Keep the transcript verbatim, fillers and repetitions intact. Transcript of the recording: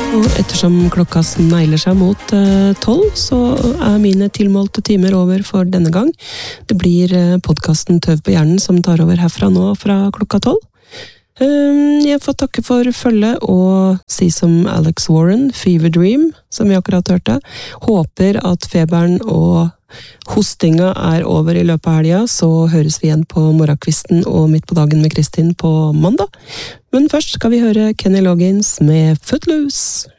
Og ettersom klokka sneiler seg mot tolv, uh, så er mine tilmålte timer over for denne gang. Det blir uh, podcasten Tøv på hjernen som tar over herfra nå fra klokka tolv. Um, jeg får takke for følge og si som Alex Warren, Fever Dream, som vi akkurat hørte. Håper at feberen og hostinga er over i løpet av helga, så høres vi igjen på morgenkvisten og midt på dagen med Kristin på mandag. Men først skal vi høre Kenny Loggins med Footloose.